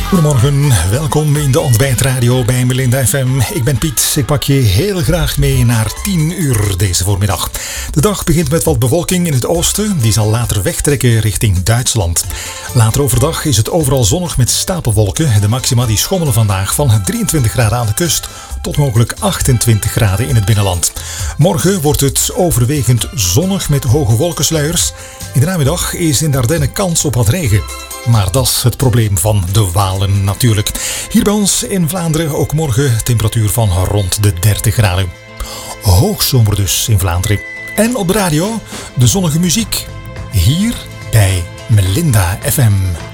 Goedemorgen, welkom in de ontbijtradio bij Melinda FM. Ik ben Piet, ik pak je heel graag mee naar 10 uur deze voormiddag. De dag begint met wat bewolking in het oosten, die zal later wegtrekken richting Duitsland. Later overdag is het overal zonnig met stapelwolken. De maxima die schommelen vandaag van 23 graden aan de kust tot mogelijk 28 graden in het binnenland. Morgen wordt het overwegend zonnig met hoge wolkensluiers. In de namiddag is in de Ardennen kans op wat regen. Maar dat is het probleem van de Walen natuurlijk. Hier bij ons in Vlaanderen ook morgen temperatuur van rond de 30 graden. Hoogzomer dus in Vlaanderen. En op de radio de zonnige muziek. Hier bij Melinda FM.